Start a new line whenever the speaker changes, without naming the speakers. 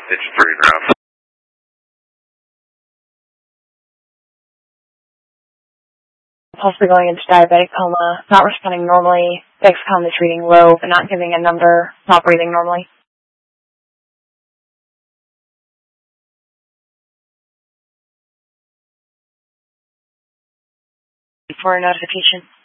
It's 3 ground.
Possibly going into diabetic coma, not responding normally, Dexcom is reading low, but not giving a number, not breathing normally. For a notification.